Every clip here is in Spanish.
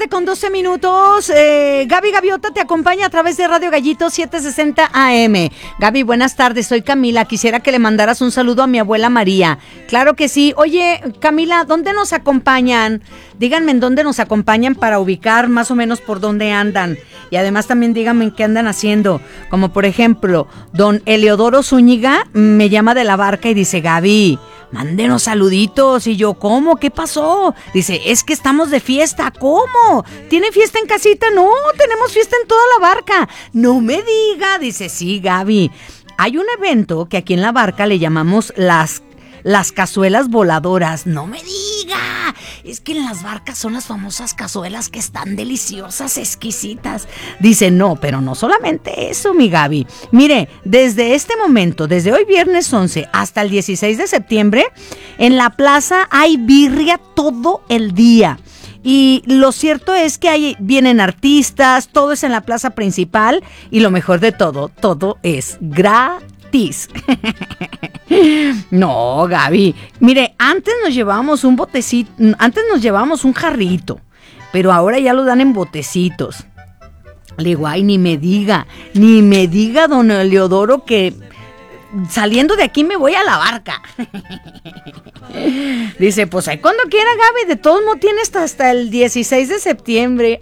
tarde con 12 minutos. Gaby Gaviota te acompaña a través de Radio Gallito 760 AM. Gaby, buenas tardes, soy Camila. Quisiera que le mandaras un saludo a mi abuela María. Claro que sí. Oye, Camila, ¿dónde nos acompañan? Díganme en dónde nos acompañan para ubicar más o menos por dónde andan. Y además también díganme en qué andan haciendo. Como por ejemplo, don Eleodoro Zúñiga me llama de la Barca y dice, Gaby, mándenos saluditos. Y yo, ¿cómo? ¿Qué pasó? Dice, es que estamos de fiesta. ¿Cómo? ¿Tiene fiesta en casita? No, tenemos fiesta en toda la Barca. No me diga. Dice, sí, Gaby. Hay un evento que aquí en la Barca le llamamos las cazuelas voladoras. No me diga. Es que en las Barcas son las famosas cazuelas que están deliciosas, exquisitas. Dice, no, pero no solamente eso, mi Gaby. Mire, desde este momento, desde hoy viernes 11 hasta el 16 de septiembre, en la plaza hay birria todo el día. Y lo cierto es que ahí vienen artistas, todo es en la plaza principal y lo mejor de todo es gratis. No, Gaby, mire, antes nos llevábamos un botecito, antes nos llevábamos un jarrito, pero ahora ya lo dan en botecitos. Le digo, ay, ni me diga, don Eleodoro, que saliendo de aquí me voy a la Barca. Dice, pues ahí cuando quiera, Gaby, de todos modos tiene hasta el 16 de septiembre.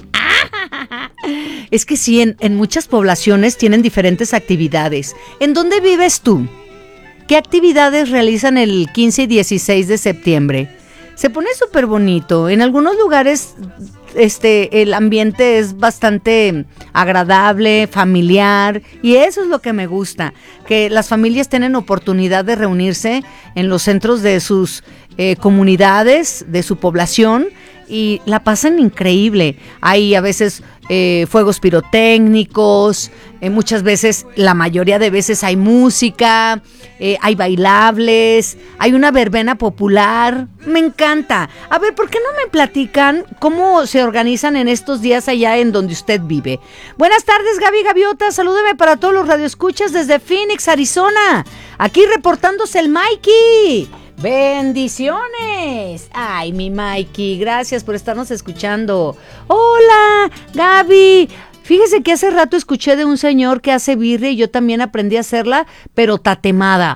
Es que sí, en muchas poblaciones tienen diferentes actividades. ¿En dónde vives tú? ¿Qué actividades realizan el 15 y 16 de septiembre? Se pone súper bonito. En algunos lugares el ambiente es bastante agradable, familiar, y eso es lo que me gusta, que las familias tienen oportunidad de reunirse en los centros de sus comunidades, de su población, y la pasan increíble. Hay a veces fuegos pirotécnicos, muchas veces, la mayoría de veces hay música, hay bailables, hay una verbena popular. Me encanta. A ver, ¿por qué no me platican cómo se organizan en estos días allá en donde usted vive? Buenas tardes, Gaby Gaviota, salúdeme para todos los radioescuchas desde Phoenix, Arizona. Aquí reportándose el Mikey. ¡Bendiciones! Ay, mi Mikey, gracias por estarnos escuchando. Hola, Gaby. Fíjese que hace rato escuché de un señor que hace birria y yo también aprendí a hacerla, pero tatemada.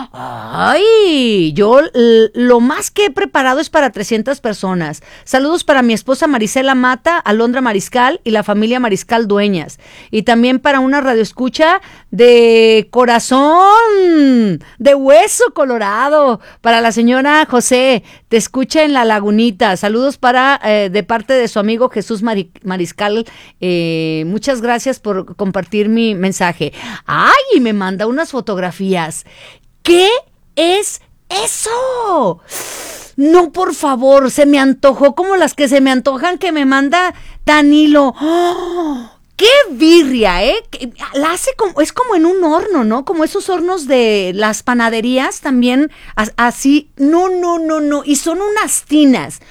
¡Ay! Yo lo más que he preparado es para 300 personas. Saludos para mi esposa Marisela Mata, Alondra Mariscal y la familia Mariscal Dueñas. Y también para una radioescucha de corazón, de Hueso Colorado, para la señora José, te escucha en La Lagunita. Saludos para de parte de su amigo Jesús Mariscal. Muchas gracias por compartir mi mensaje. ¡Ay! Y me manda unas fotografías. ¿Qué es eso? No, por favor, se me antojó como las que se me antojan que me manda Danilo. ¡Oh! ¡Qué birria, La hace como, es como en un horno, ¿no? Como esos hornos de las panaderías también, así. No. Y son unas tinas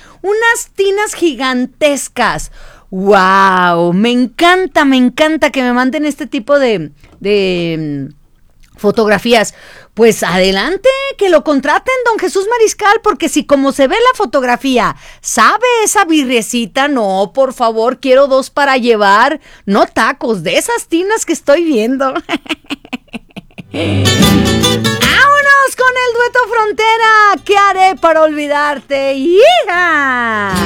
gigantescas. ¡Wow! Me encanta que me manden este tipo de fotografías. Pues adelante, que lo contraten, don Jesús Mariscal, porque si como se ve la fotografía, sabe esa birriecita, no, por favor, quiero 2 para llevar, no tacos, de esas tinas que estoy viendo. ¡Vámonos con el dueto Frontera! ¿Qué haré para olvidarte, hija?